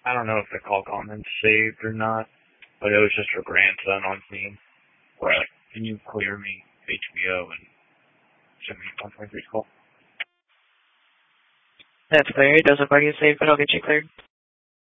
I don't know if the call comments saved or not, but it was just her grandson on scene. Where like, can you clear me HBO and send me a 1.3 call? That's clear. It doesn't look like it's safe, but I'll get you cleared.